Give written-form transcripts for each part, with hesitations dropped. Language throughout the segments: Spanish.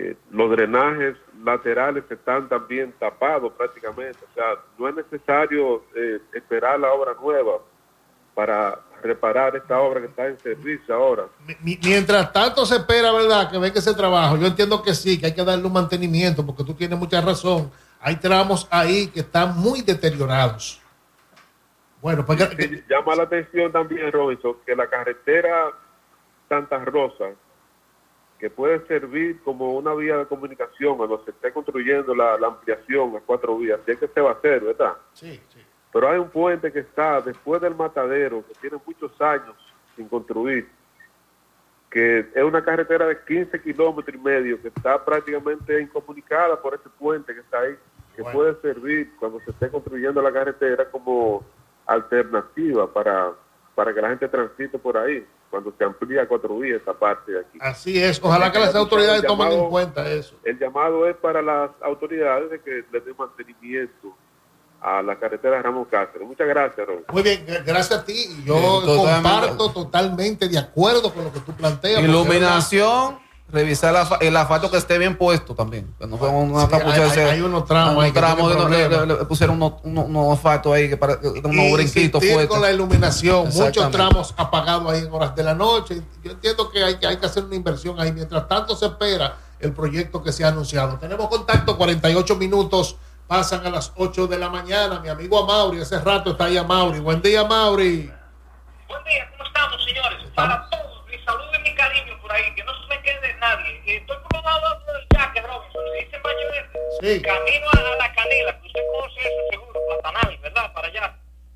los drenajes laterales están también tapados prácticamente. O sea, no es necesario esperar la obra nueva para reparar esta obra que está en servicio ahora. Mientras tanto se espera, ¿verdad?, que venga ese trabajo. Yo entiendo que sí, que hay que darle un mantenimiento, porque tú tienes mucha razón. Hay tramos ahí que están muy deteriorados. Bueno, pues llama la atención también, Robinson, que la carretera Santa Rosa, que puede servir como una vía de comunicación cuando se esté construyendo la ampliación a 4 vías, si es que se va a hacer, ¿verdad? Sí, sí. Pero hay un puente que está después del matadero, que tiene muchos años sin construir, que es una carretera de 15 kilómetros y medio, que está prácticamente incomunicada por ese puente que está ahí, que puede servir cuando se esté construyendo la carretera como alternativa para que la gente transite por ahí, cuando se amplía 4 vías esta parte de aquí. Así es, ojalá que las autoridades tomen en cuenta eso. El llamado es para las autoridades de que le den mantenimiento a la carretera de Ramón Cáceres. Muchas gracias, Robin. Muy bien, gracias a ti. Yo comparto totalmente de acuerdo con lo que tú planteas. Iluminación, revisar el asfalto que esté bien puesto también. No una hay unos tramos. Le pusieron unos asfaltos ahí, unos brinquitos puestos. Con la iluminación, muchos tramos apagados ahí en horas de la noche. Yo entiendo que hay que hacer una inversión ahí. Mientras tanto se espera el proyecto que se ha anunciado. Tenemos contacto, 48 minutos. Pasan a las 8 de la mañana. Mi amigo Amaury, hace rato está ahí Amaury. Buen día, Amaury. Buen día, ¿cómo estamos, señores? Para todos, mi saludo y mi cariño por ahí, que no se me quede nadie. Estoy por un lado del Yaque, Robinson, se dice Valle Verde. Sí. Camino a la Canela, que usted conoce eso seguro, Platanal, ¿verdad? Para allá.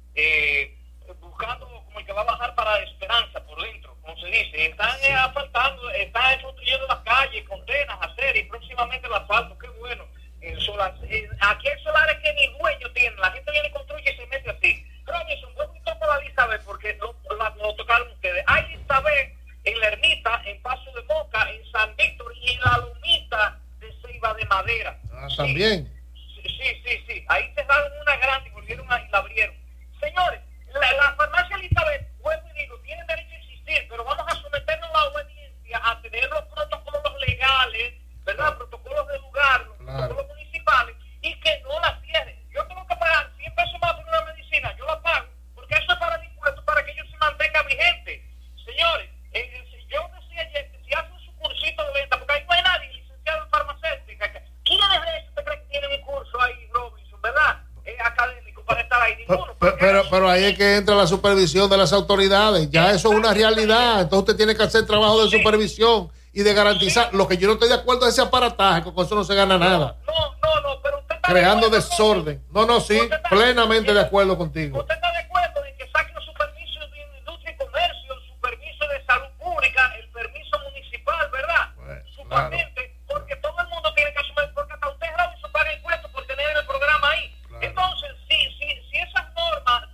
Buscando como el que va a bajar para Esperanza, por dentro, como se dice. Están asfaltando, están construyendo las calles, contenas, aceras y próximamente el asfalto. Qué bueno. Aquí hay solares que ni dueño tienen, la gente viene, construye y se mete así. Robinson, vuelvo y toco la Elizabeth porque lo tocaron ustedes. Hay Elizabeth en la Ermita, en Paso de Moca, en San Víctor y en la Lomita de Ceiba de Madera. También. Sí. Ahí cerraron una grande y volvieron y la abrieron. Señores, la farmacia Elizabeth, vuelvo y digo, tienen derecho a existir, pero vamos a someternos a la obediencia, a tener los protocolos legales, ¿verdad? Protocolos de lugar, protocolos municipales, y que no la cierren. Yo tengo que pagar 100 pesos más por una medicina, yo la pago, porque eso es para mi impuesto, para que ellos se mantengan vigentes. Señores, yo decía ayer que si hacen su cursito de venta, porque ahí no hay nadie licenciado en farmacéutica, ¿quiénes de esos te creen que tienen un curso ahí, Robinson, verdad? Académico para estar ahí, ninguno. Pero ahí es que entra la supervisión de las autoridades, ya eso es una realidad, entonces usted tiene que hacer trabajo de supervisión y de garantizar. Lo que yo no estoy de acuerdo es ese aparataje, con eso no se gana nada. No, pero usted está creando desorden. Sí, plenamente de acuerdo contigo. ¿Usted está de acuerdo en que saquen su permiso de industria y comercio, su permiso de salud pública, el permiso municipal, verdad? Su patente, porque todo el mundo tiene que asumir, porque hasta usted, Robinson, paga impuestos por tener el programa ahí. Claro. Entonces, si esas normas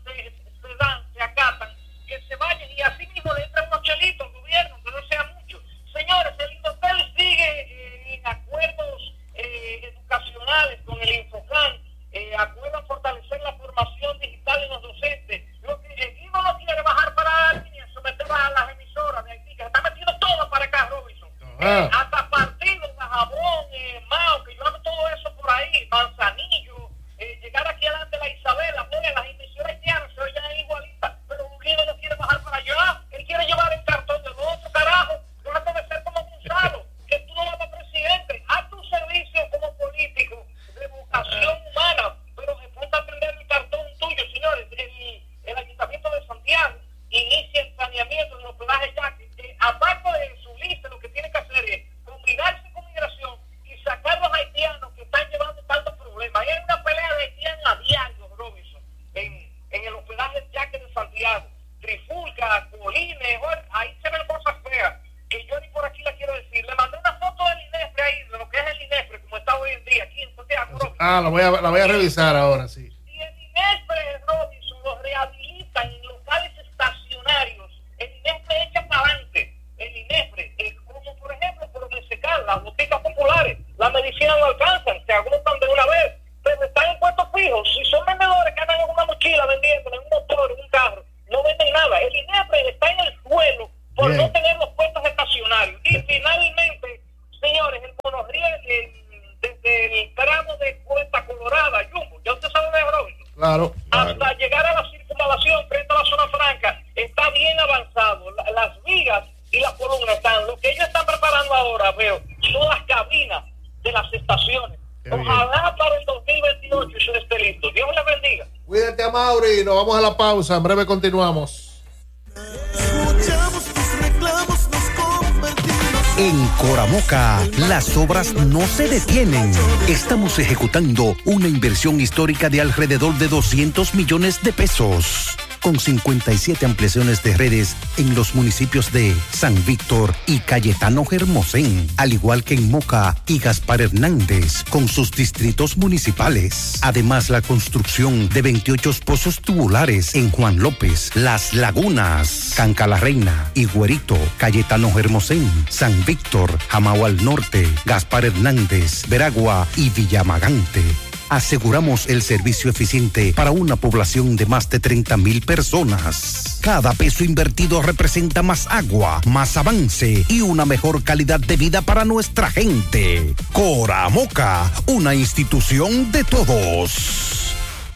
se acatan, que se vayan y así mismo le entran unos chelitos al gobierno, que no sea mucho. Señores, el Indotel sigue en acuerdos educacionales con el Infocán, acuerdan fortalecer la formación digital en los docentes. Lo que el INO no quiere bajar para la línea, someterla a las emisoras de Haití, que se está metiendo todo para acá, Robinson. Hasta partidos, Jabón, Mao, que yo hago todo eso por ahí, Manzanillo, llegar aquí adelante la Isabela, las emisoras haitianas se oyen igualitas, pero un INO no quiere bajar para allá, él quiere llevar el cartón del otro, carajo. Déjate de ser como Gonzalo, que tú no eres presidente, haz tu servicio como político de vocación humana, pero ponte a atender el cartón tuyo, señores. El Ayuntamiento de Santiago inicia el saneamiento de los hospedajes ya, que aparte de su lista, lo que tiene que hacer es combinarse con migración y sacar los haitianos que están llevando tantos problemas. Ahí hay una pelea de haitianos a diario, Robinson, en el hospedaje Yaque de Santiago, Trifulca, Colines, ahí se ven cosas feas. Que yo ni por aquí la quiero decir. Le mandé una foto del INEFRE ahí, de lo que es el INEFRE, como está hoy en día aquí en Santiago. La voy a revisar ahora, sí. Si el INEFRE, Robinson, los rehabilitan en locales estacionarios, el INEFRE echa para adelante. El INEFRE, como por ejemplo, por Mesecar, las boticas populares, la medicina no alcanzan, se agotan de una vez, pero están en puestos fijos. Si son vendedores que andan en una mochila vendiendo, en un motor, en un carro, no venden nada. El INEFRE está en el suelo por no tener los puestos estacionarios. Y finalmente, señores, el monorriel Gabriel, desde el tramo de Puerta Colorada, Jumbo, ya usted sabe de Robinson. Claro. Hasta llegar a la circunvalación frente a la zona franca, está bien avanzado. Las vigas y las columnas están. Lo que ellos están preparando ahora, veo, son las cabinas de las estaciones. Ojalá para el 2028 eso esté listo. Dios le bendiga. Cuídate, Amaury. Nos vamos a la pausa. En breve continuamos. Escuchamos tus reclamos, nos convertimos. En Coramoca, las obras no se detienen. Estamos ejecutando una inversión histórica de alrededor de 200 millones de pesos, con 57 ampliaciones de redes en los municipios de San Víctor y Cayetano Hermosén, al igual que en Moca y Gaspar Hernández, con sus distritos municipales. Además, la construcción de 28 pozos tubulares en Juan López, Las Lagunas, Canca la Reina, Higuerito, Cayetano Hermosén, San Víctor, Jamao al Norte, Gaspar Hernández, Veragua y Villamagante. Aseguramos el servicio eficiente para una población de más de 30,000 personas. Cada peso invertido representa más agua, más avance y una mejor calidad de vida para nuestra gente. Coramoca, una institución de todos.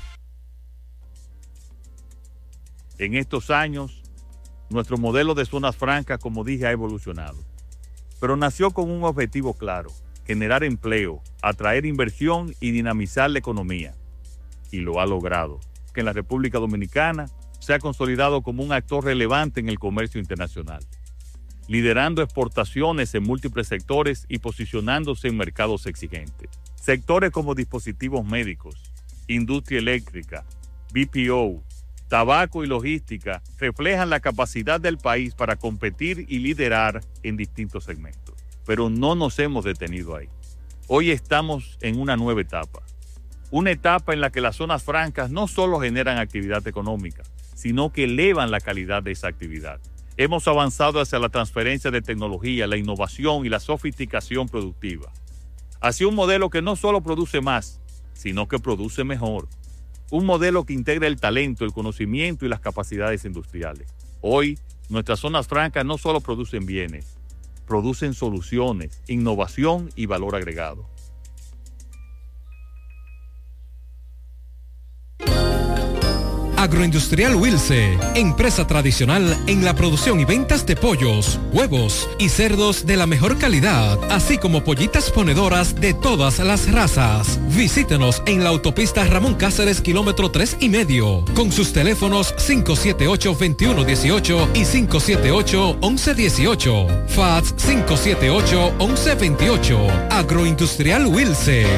En estos años, nuestro modelo de zonas francas, como dije, ha evolucionado. Pero nació con un objetivo claro: generar empleo, atraer inversión y dinamizar la economía. Y lo ha logrado, que en la República Dominicana se ha consolidado como un actor relevante en el comercio internacional, liderando exportaciones en múltiples sectores y posicionándose en mercados exigentes. Sectores como dispositivos médicos, industria eléctrica, BPO, tabaco y logística reflejan la capacidad del país para competir y liderar en distintos segmentos. Pero no nos hemos detenido ahí. Hoy estamos en una nueva etapa. Una etapa en la que las zonas francas no solo generan actividad económica, sino que elevan la calidad de esa actividad. Hemos avanzado hacia la transferencia de tecnología, la innovación y la sofisticación productiva. Hacia un modelo que no solo produce más, sino que produce mejor. Un modelo que integra el talento, el conocimiento y las capacidades industriales. Hoy, nuestras zonas francas no solo producen bienes, producen soluciones, innovación y valor agregado. Agroindustrial Wilce, empresa tradicional en la producción y ventas de pollos, huevos y cerdos de la mejor calidad, así como pollitas ponedoras de todas las razas. Visítenos en la autopista Ramón Cáceres, kilómetro 3,5, con sus teléfonos 578-2118 y 578-1118, fax 578-1128. Agroindustrial Wilce.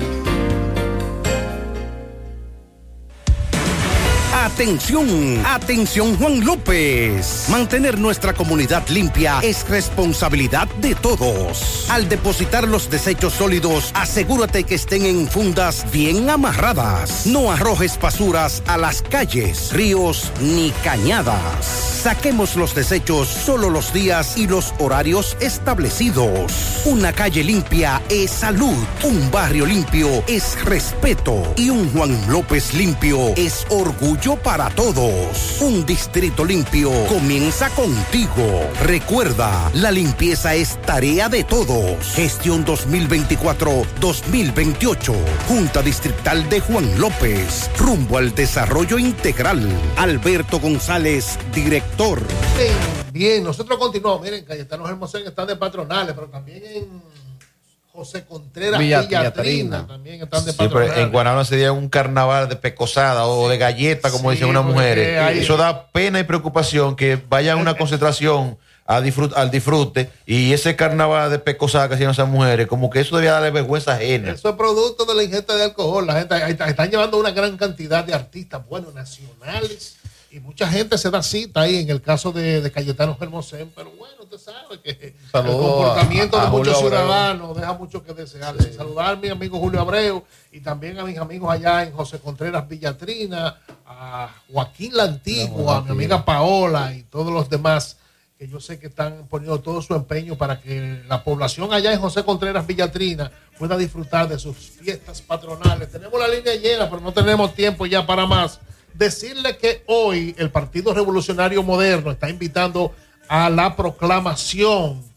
Atención, atención Juan López. Mantener nuestra comunidad limpia es responsabilidad de todos. Al depositar los desechos sólidos, asegúrate que estén en fundas bien amarradas. No arrojes basuras a las calles, ríos ni cañadas. Saquemos los desechos solo los días y los horarios establecidos. Una calle limpia es salud, un barrio limpio es respeto y un Juan López limpio es orgullo para todos. Un distrito limpio comienza contigo. Recuerda, la limpieza es tarea de todos. Gestión 2024-2028. Junta Distrital de Juan López. Rumbo al desarrollo integral. Alberto González, director. Bien, nosotros continuamos. Miren, Cayetano Hermosén están de patronales, pero también en José Contreras Villatrina también están de patronales. En Guanábana sería un carnaval de pecosada o de galleta, como dicen unas mujeres. Eso da pena y preocupación que vayan a una concentración al disfrute y ese carnaval de pecosada que hacían esas mujeres, como que eso debía darle vergüenza ajena. Eso es producto de la ingesta de alcohol. La gente están llevando una gran cantidad de artistas buenos, nacionales, y mucha gente se da cita ahí en el caso de Cayetano Hermosén, pero bueno, usted sabe que el comportamiento de muchos ciudadanos deja mucho que desear. Sí. Saludar a mi amigo Julio Abreu y también a mis amigos allá en José Contreras Villatrina, a Joaquín La Antigua, a mi amiga Paola y todos los demás que yo sé que están poniendo todo su empeño para que la población allá en José Contreras Villatrina pueda disfrutar de sus fiestas patronales. Tenemos la línea llena, pero no tenemos tiempo ya para más. Decirle que hoy el Partido Revolucionario Moderno está invitando a la proclamación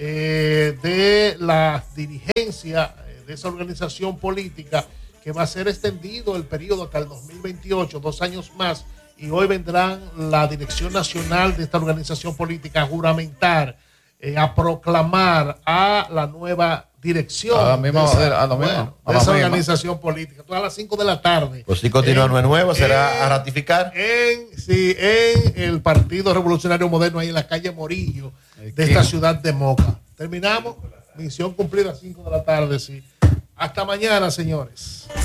de la dirigencia de esa organización política, que va a ser extendido el periodo hasta el 2028, 2 años más, y hoy vendrán la dirección nacional de esta organización política a juramentar, a proclamar a la nueva dirección de esa organización política. Todas las 5 de la tarde. Pues si continúa, no es nueva, será a ratificar. En el Partido Revolucionario Moderno, ahí en la calle Morillo, de esta ciudad de Moca. Terminamos. Misión cumplida a 5 de la tarde, sí. Hasta mañana, señores.